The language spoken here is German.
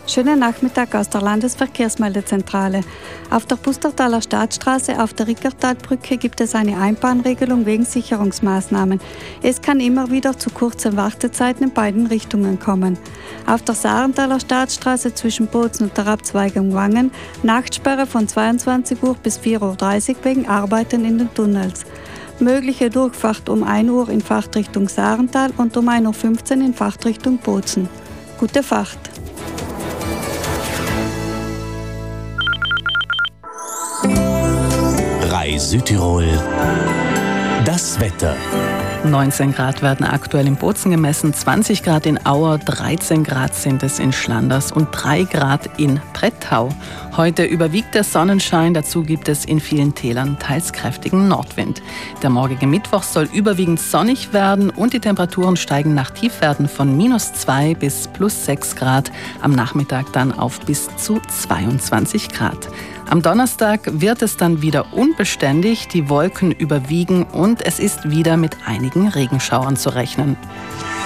Schönen Nachmittag aus der Landesverkehrsmeldezentrale. Auf der Pustertaler Staatsstraße auf der Rickertalbrücke gibt es eine Einbahnregelung wegen Sicherungsmaßnahmen. Es kann immer wieder zu kurzen Wartezeiten in beiden Richtungen kommen. Auf der Sarentaler Staatsstraße zwischen Bozen und der Abzweigung Wangen Nachtsperre von 22 Uhr bis 4:30 Uhr wegen Arbeiten in den Tunnels. Mögliche Durchfahrt um 1 Uhr in Fahrtrichtung Sarental und um 1:15 Uhr in Fahrtrichtung Bozen. Gute Fahrt! Südtirol. Das Wetter. 19 Grad werden aktuell in Bozen gemessen, 20 Grad in Auer, 13 Grad sind es in Schlanders und 3 Grad in Brettau. Heute überwiegt der Sonnenschein, dazu gibt es in vielen Tälern teils kräftigen Nordwind. Der morgige Mittwoch soll überwiegend sonnig werden und die Temperaturen steigen nach Tiefwerten von -2 bis +6 Grad, am Nachmittag dann auf bis zu 22 Grad. Am Donnerstag wird es dann wieder unbeständig, die Wolken überwiegen und es ist wieder mit einigen Regenschauern zu rechnen.